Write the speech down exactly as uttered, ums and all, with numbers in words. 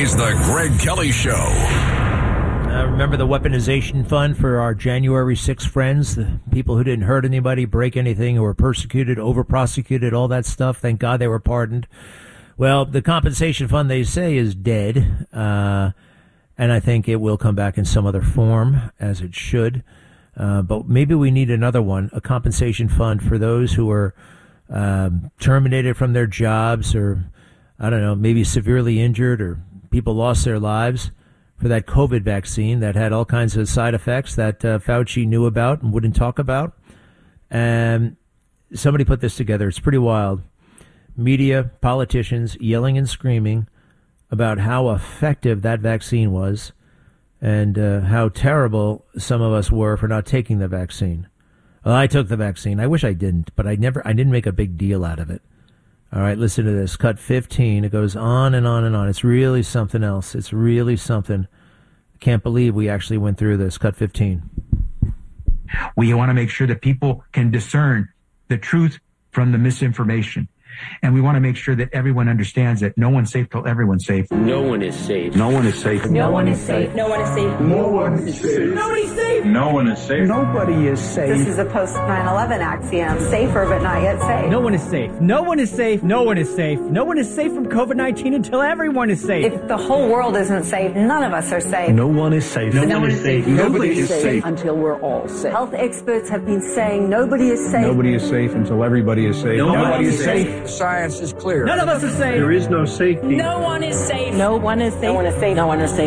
is the Greg Kelly Show. Uh, remember the weaponization fund for our January sixth friends, the people who didn't hurt anybody, break anything, who were persecuted, over-prosecuted, all that stuff. Thank God they were pardoned. Well, the compensation fund, they say, is dead, uh, and I think it will come back in some other form, as it should. Uh, but maybe we need another one, a compensation fund for those who are um, terminated from their jobs, or, I don't know, maybe severely injured, or people lost their lives for that COVID vaccine that had all kinds of side effects that uh, Fauci knew about and wouldn't talk about. And somebody put this together. It's pretty wild. Media, politicians yelling and screaming about how effective that vaccine was, and uh, how terrible some of us were for not taking the vaccine. Well, I took the vaccine. I wish I didn't, but I never, I didn't make a big deal out of it. All right, listen to this. Cut fifteen. It goes on and on and on. It's really something else. It's really something. I can't believe we actually went through this. Cut fifteen. We want to make sure that people can discern the truth from the misinformation. And we want to make sure that everyone understands that no one's safe till everyone's safe. No one is safe. No one is safe. No one is safe. No one is safe. No one is safe. Nobody's safe. No one is safe. Nobody is safe. This is a post nine eleven axiom. Safer, but not yet safe. No one is safe. No one is safe. No one is safe. No one is safe from COVID nineteen until everyone is safe. If the whole world isn't safe, none of us are safe. No one is safe. No, no one is safe. Nobody is safe until we're all safe. Health experts have been saying nobody is safe. Nobody is safe until everybody is safe. Nobody is safe. The science is clear. None of us are safe. There is no safety. No one is safe. No one is safe. No one is safe. No one is safe.